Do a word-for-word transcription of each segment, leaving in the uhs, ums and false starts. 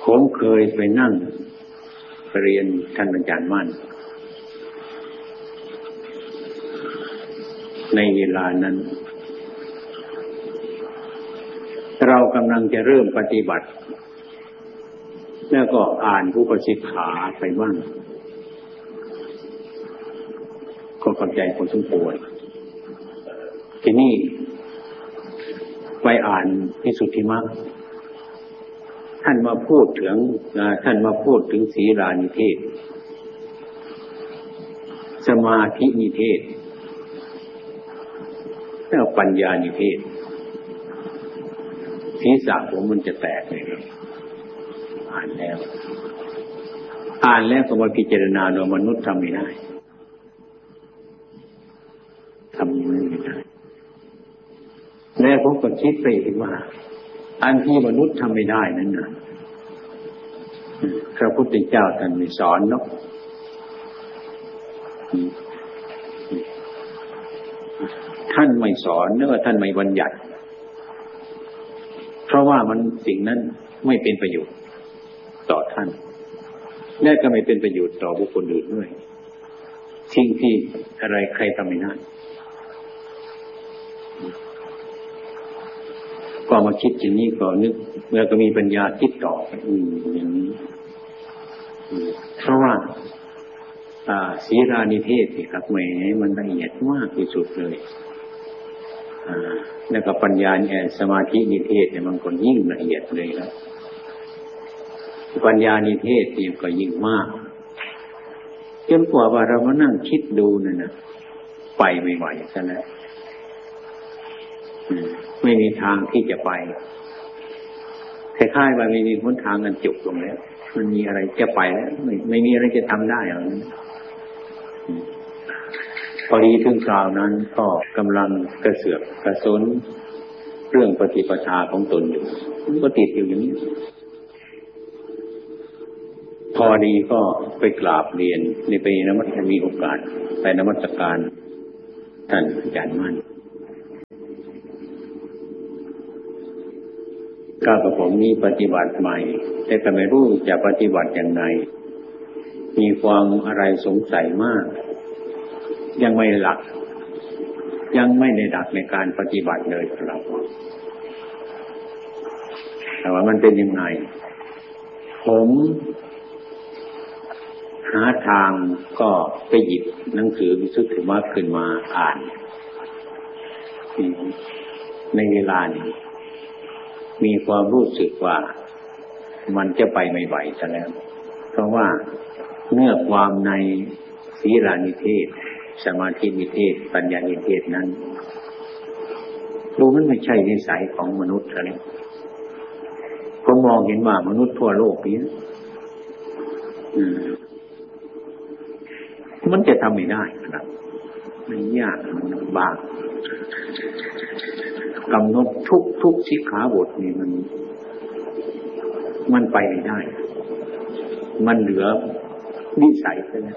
ผมเคยไปนั่งเรียนท่านอาจารย์มั่นในเวลานั้นเรากำลังจะเริ่มปฏิบัติแล้วก็อ่านผู้ประสิทธิ์ขาไปบ้างก็เข้าใจพอสมควรทีนี้ไปอ่านวิสุทธิมรรคท่านมาพูดถึงท่านมาพูดถึงศีลานิเทศสมาธินิเทศแล้วปัญญานิเทศศีรษะผมมันจะแตกเลยครับอ่านแล้วอ่านแล้วก็มาพิจารณาโดยมนุษย์ทำไม่ได้ทำไม่ได้แล้วผมก็คิดไปอีกว่าอันที่มนุษย์ทำไม่ได้นั้นนะพระพุทธเจ้าท่านไม่สอนเนาะท่านไม่สอนเนื่อท่านไม่บัญญัติเพราะว่ามันสิ่งนั้นไม่เป็นประโยชน์ต่อท่านและก็ไม่เป็นประโยชน์ต่อบุคคลอื่นด้วยสิ่งที่อะไรใครทำไม่ได้ก็มาคิดอย่างนี้ก็นึกแล้วก็มีปัญญาคิดต่ออืมอย่างนี้เพราะว่าอ่าศีลานิเทศนี่ครับแหมมันละเอียดมากที่สุดเลยอ่าแล้วก็ปัญญาเนี่ยสมาธินิเทศเนี่ยมันก็ยิ่งละเอียดเลยครับปัญญานิเทศนี่ก็ยิ่งมากจนกว่าว่าเรามานั่งคิดดูนั่นน่ะไปไม่ไหวซะแล้วไม่มีทางที่จะไปคล้ายๆว่าไม่มีหนทางกันจบลงแล้วมันมีอะไรจะไปแล้วไม่ไม่มีอะไรจะทำได้หรอกพอดีถึงคราวนั้นก็กำลังกระเสือกกระสนเรื่องปฏิปทาของตนอยู่ก็ติดอยู่อย่างนี้พอดีก็ไปกราบเรียนในไปนมัสการมีโอกาสไปนมัสการท่านอาจารย์มั่นข้าพผมมีปฏิบัติใหม่แต่ก็ไม่รู้จะปฏิบัติอย่างไรมีความอะไรสงสัยมากยังไม่หลักยังไม่ได้ดักในการปฏิบัติเลยครับแต่ว่ามันเป็นยังไงผมหาทางก็ไปหยิบหนังสือวิสุทธิมรรคขึ้นมาอ่านในเวลานี้มีความรู้สึกว่ามันจะไปไม่ไหวซะแล้วเพราะว่าเนื้อความในศีลานิเทศสมาธินิเทศปัญญานิเทศนั้นดูมันไม่ใช่นิสัยของมนุษย์เลยผมมองเห็นว่ามนุษย์ทั่วโลกนี้มันจะทำไม่ได้ครับมันยากมันลำบากกำหนดทุกทุกสิกขาบทนี่มันมันไปไม่ได้มันเหลือนิสัยไปแล้ว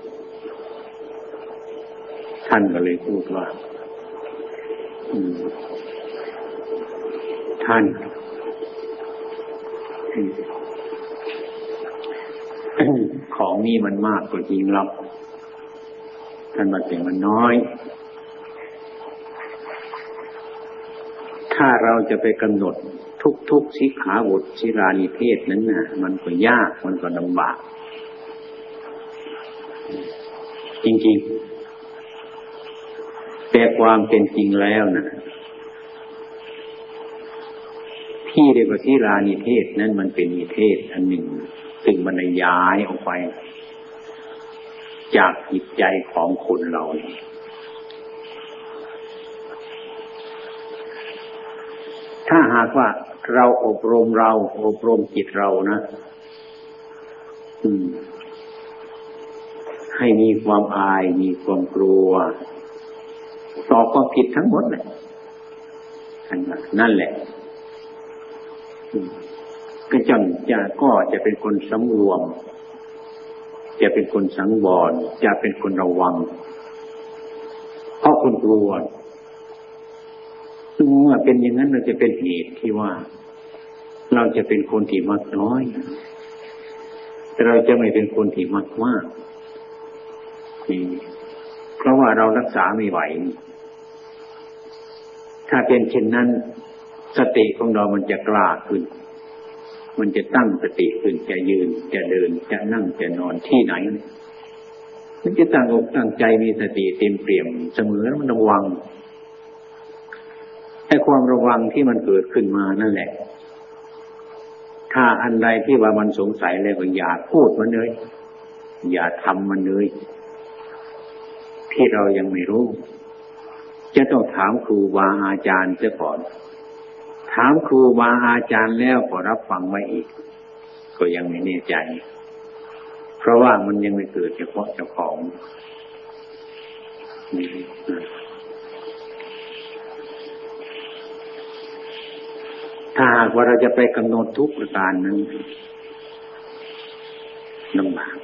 ท่านก็เลยพูดว่าท่านของนี้มันมากกว่าจริงหรอกท่านมาเสียงมันน้อยถ้าเราจะไปกำหนดทุกๆสิกขาบทศีลานิเทศนั้นน่ะมันก็ยากมันก็ลำบากจริงๆแต่ความเป็นจริงแล้วนะที่เรียกว่าศีลานิเทศนั้นมันเป็นนิเทศอันหนึ่งซึ่งมันย้ายออกไปจากจิตใจของคนเราเนี่ยถ้าหากว่าเราอบรมเราอบรมจิตเรานะอืมให้มีความอายมีความกลัวต่อความผิดทั้งหมดเลยนั่นแหละก็จังจะก็จะเป็นคนสำรวมจะเป็นคนสังวรจะเป็นคนระวังเพราะคนกลัวเมื่อเป็นอย่างนั้นเราจะเป็นเหตุที่ว่าเราจะเป็นคนที่มักน้อยแต่เราจะไม่เป็นคนที่มักมากเพราะว่าเรารักษาไม่ไหวถ้าเป็นเช่นนั้นสติของเรามันจะกล้าขึ้นมันจะตั้งสติขึ้นจะยืนจะเดินจะนั่งจะนอนที่ไหนมันจะตั้งอกตั้งใจมีสติเต็มเปี่ยมเสมอมันระวังไอ้ความระวังที่มันเกิดขึ้นมานั่นแหละถ้าอันใดที่ว่ามันสงสัยแล้วก็อย่าพูดมันเลยอย่าทำมันเลยที่เรายังไม่รู้จะต้องถามครูบาอาจารย์เสียก่อนถามครูบาอาจารย์แล้วก็รับฟังไว้อีกก็ยังไม่แน่ใจเพราะว่ามันยังไม่เกิดเฉพาะเจ้าของถ้าหากว่าเราจะไปกำหนดทุกประการนั้นลำบาก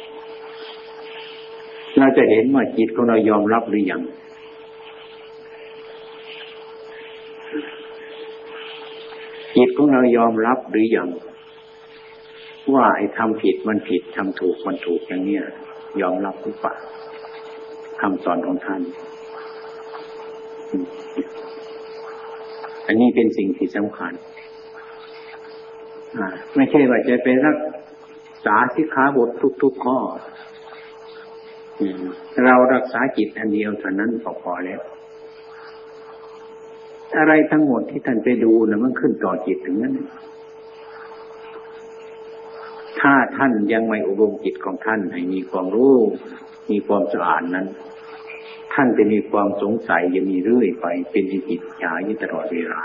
เราจะเห็นว่าจิตของเรายอมรับหรือยังจิตของเรายอมรับหรือยังว่าไอ้ทำผิดมันผิดทำถูกมันถูกอย่างเนี้ยยอมรับหรือเปล่าคำสอนของท่านอันนี้เป็นสิ่งที่สำคัญไม่ใช่ว่าจะไปรักษาสิกขาบททุกๆข้อเรารักษาจิตอันเดียวเท่านั้นพอแล้วอะไรทั้งหมดที่ท่านไปดูนะมันขึ้นต่อจิตถึงนั้นถ้าท่านยังไม่อบรมจิตของท่านให้มีความรู้มีความสะอาดนั้นท่านจะมีความสงสัยจะมีเรื่อยไปเป็นจิตฉาอยู่ตลอดเวลา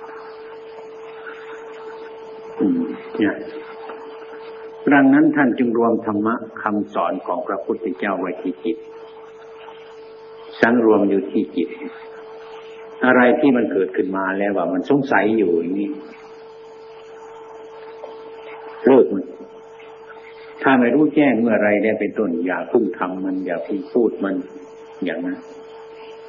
อืมเนี่ยดังนั้นท่านจึงรวมธรรมะคำสอนของพระพุทธเจ้าไว้ที่จิตสังรวมอยู่ที่จิตอะไรที่มันเกิดขึ้นมาแล้วว่ามันสงสัยอยู่อย่างนี้เลิกมันถ้าไม่รู้แจ้งเมื่อไรได้เป็นต้นอย่าพึ่งทำมันอย่าพึ่งพูดมันอย่างนั้น